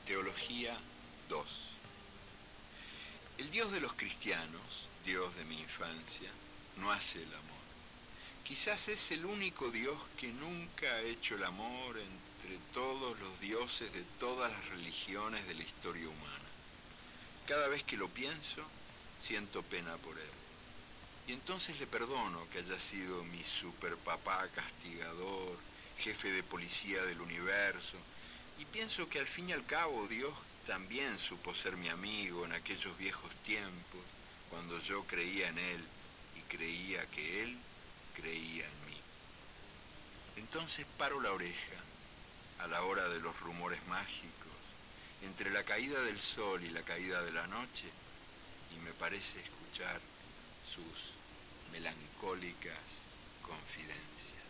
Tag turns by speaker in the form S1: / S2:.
S1: Teología 2. El Dios de los cristianos, Dios de mi infancia, no hace el amor. Quizás es el único Dios que nunca ha hecho el amor entre todos los dioses de todas las religiones de la historia humana. Cada vez que lo pienso, siento pena por él. Y entonces le perdono que haya sido mi superpapá castigador, jefe de policía del universo, y pienso que al fin y al cabo Dios también supo ser mi amigo en aquellos viejos tiempos, cuando yo creía en Él y creía que Él creía en mí. Entonces paro la oreja a la hora de los rumores mágicos, entre la caída del sol y la caída de la noche, y me parece escuchar sus melancólicas confidencias.